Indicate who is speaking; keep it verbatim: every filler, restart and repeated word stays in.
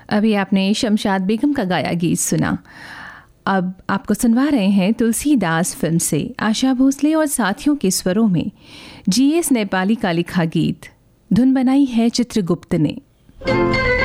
Speaker 1: अभी आपने शमशाद बेगम का गाया गीत सुना। अब आपको सुनवा रहे हैं तुलसीदास फिल्म से आशा भोसले और साथियों के स्वरों में जी एस नेपाली का लिखा गीत। धुन बनाई है चित्रगुप्त ने।